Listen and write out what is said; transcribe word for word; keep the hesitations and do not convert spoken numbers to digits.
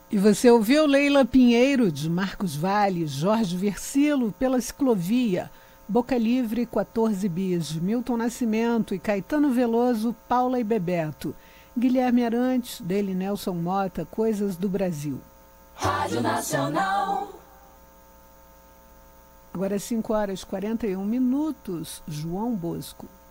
E você ouviu Leila Pinheiro, de Marcos Vale, Jorge Versilo, Pela Ciclovia, Boca Livre, quatorze bis, de Milton Nascimento e Caetano Veloso, Paula e Bebeto, Guilherme Arantes, dele Nelson Mota, Coisas do Brasil. Rádio Nacional. Agora cinco horas e quarenta e um minutos, João Bosco.